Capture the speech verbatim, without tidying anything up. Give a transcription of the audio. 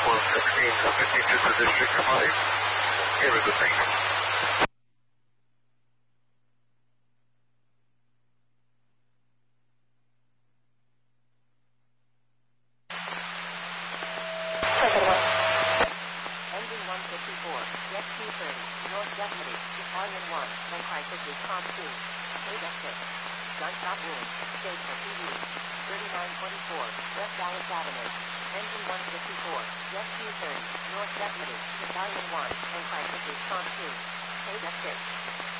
one sixteen, fifteen to the district five. Very good, thank you. Engine one fifty-four, Jet two thirty, North Deputy, Battalion one, and crisis response two. Data six. Gunshot wound, stage for P V. thirty-nine twenty-four, West Dallas Avenue. Engine one fifty-four, Jet two thirty, North Deputy, Battalion one, and crisis response two. Data six.